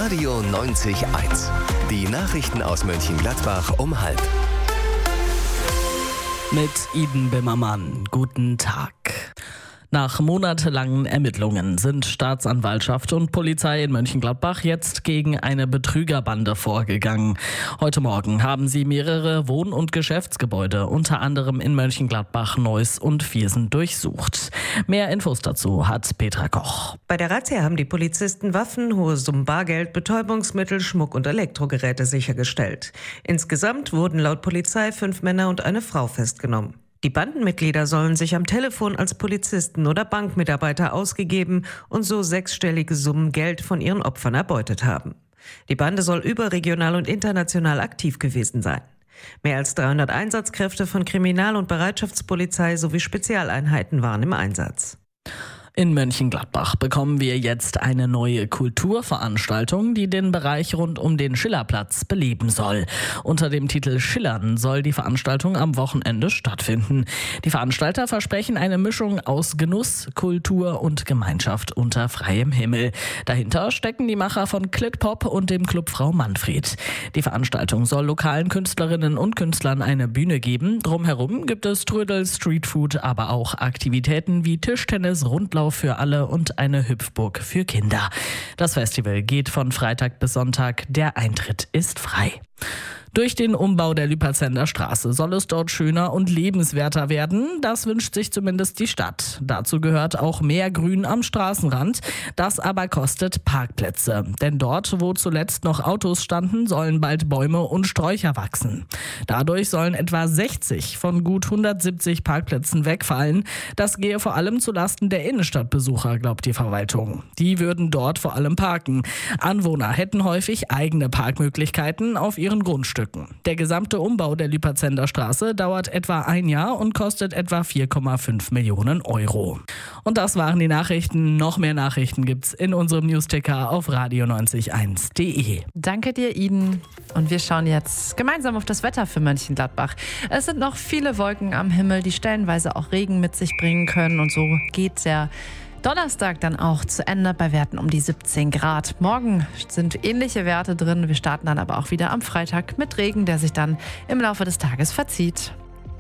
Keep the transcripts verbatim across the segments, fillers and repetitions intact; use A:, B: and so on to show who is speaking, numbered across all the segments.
A: Radio neunzig Komma eins. Die Nachrichten aus Mönchengladbach um halb.
B: Mit Iden Bimmermann. Guten Tag. Nach monatelangen Ermittlungen sind Staatsanwaltschaft und Polizei in Mönchengladbach jetzt gegen eine Betrügerbande vorgegangen. Heute Morgen haben sie mehrere Wohn- und Geschäftsgebäude, unter anderem in Mönchengladbach, Neuss und Viersen, durchsucht. Mehr Infos dazu hat Petra Koch.
C: Bei der Razzia haben die Polizisten Waffen, hohe Summen Bargeld, Betäubungsmittel, Schmuck und Elektrogeräte sichergestellt. Insgesamt wurden laut Polizei fünf Männer und eine Frau festgenommen. Die Bandenmitglieder sollen sich am Telefon als Polizisten oder Bankmitarbeiter ausgegeben und so sechsstellige Summen Geld von ihren Opfern erbeutet haben. Die Bande soll überregional und international aktiv gewesen sein. Mehr als dreihundert Einsatzkräfte von Kriminal- und Bereitschaftspolizei sowie Spezialeinheiten waren im Einsatz.
B: In Mönchengladbach bekommen wir jetzt eine neue Kulturveranstaltung, die den Bereich rund um den Schillerplatz beleben soll. Unter dem Titel Schillern soll die Veranstaltung am Wochenende stattfinden. Die Veranstalter versprechen eine Mischung aus Genuss, Kultur und Gemeinschaft unter freiem Himmel. Dahinter stecken die Macher von Klitpop und dem Club Frau Manfred. Die Veranstaltung soll lokalen Künstlerinnen und Künstlern eine Bühne geben. Drumherum gibt es Trödel, Streetfood, aber auch Aktivitäten wie Tischtennis, Rundlauf für alle und eine Hüpfburg für Kinder. Das Festival geht von Freitag bis Sonntag. Der Eintritt ist frei. Durch den Umbau der Lüperzender Straße soll es dort schöner und lebenswerter werden. Das wünscht sich zumindest die Stadt. Dazu gehört auch mehr Grün am Straßenrand. Das aber kostet Parkplätze. Denn dort, wo zuletzt noch Autos standen, sollen bald Bäume und Sträucher wachsen. Dadurch sollen etwa sechzig von gut hundertsiebzig Parkplätzen wegfallen. Das gehe vor allem zulasten der Innenstadtbesucher, glaubt die Verwaltung. Die würden dort vor allem parken. Anwohner hätten häufig eigene Parkmöglichkeiten auf ihren Grundstücken. Der gesamte Umbau der Lüperzender Straße dauert etwa ein Jahr und kostet etwa vier Komma fünf Millionen Euro. Und das waren die Nachrichten. Noch mehr Nachrichten gibt's in unserem Newsticker auf radio neunzig Komma eins punkt de.
D: Danke dir, Iden. Und wir schauen jetzt gemeinsam auf das Wetter für Mönchengladbach. Es sind noch viele Wolken am Himmel, die stellenweise auch Regen mit sich bringen können. Und so geht der Donnerstag dann auch zu Ende bei Werten um die siebzehn Grad. Morgen sind ähnliche Werte drin. Wir starten dann aber auch wieder am Freitag mit Regen, der sich dann im Laufe des Tages verzieht.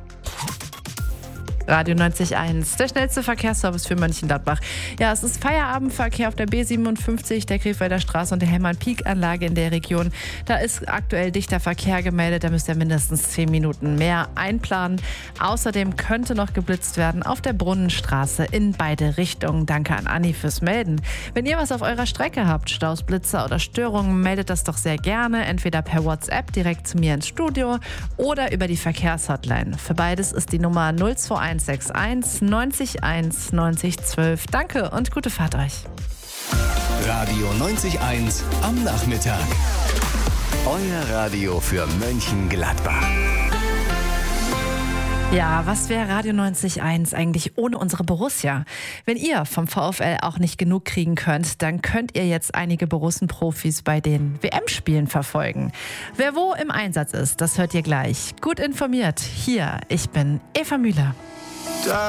D: Radio neunzig Komma eins, der schnellste Verkehrsservice für Mönchengladbach. Ja, es ist Feierabendverkehr auf der B siebenundfünfzig, der Krefelder Straße und der Hellmann-Pieck-Anlage in der Region. Da ist aktuell dichter Verkehr gemeldet, da müsst ihr mindestens zehn Minuten mehr einplanen. Außerdem könnte noch geblitzt werden auf der Brunnenstraße in beide Richtungen. Danke an Anni fürs Melden. Wenn ihr was auf eurer Strecke habt, Staus, Blitzer oder Störungen, meldet das doch sehr gerne, entweder per WhatsApp direkt zu mir ins Studio oder über die Verkehrshotline. Für beides ist die Nummer null zwei eins sechs eins neunzig eins neunzig zwölf. Danke und gute Fahrt euch.
A: Radio neunzig Komma eins am Nachmittag. Euer Radio für Mönchengladbach.
D: Ja, was wäre Radio neunzig Komma eins eigentlich ohne unsere Borussia? Wenn ihr vom VfL auch nicht genug kriegen könnt, dann könnt ihr jetzt einige Borussen-Profis bei den W M-Spielen verfolgen. Wer wo im Einsatz ist, das hört ihr gleich. Gut informiert. Hier, ich bin Eva Müller.